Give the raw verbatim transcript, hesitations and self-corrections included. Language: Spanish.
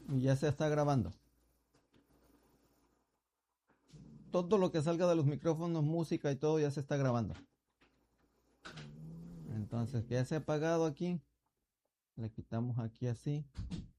Y ya se está grabando. Todo lo que salga de los micrófonos, música y todo ya se está grabando. Entonces, que ya se ha apagado aquí. Le quitamos aquí así.